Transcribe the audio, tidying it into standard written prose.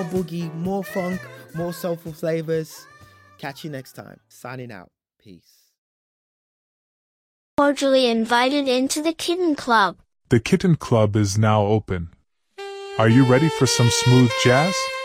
boogie, more funk, more soulful flavors. Catch you next time. Signing out. Peace. Cordially invited into the Kitten Club. The Kitten Club is now open. Are you ready for some smooth jazz?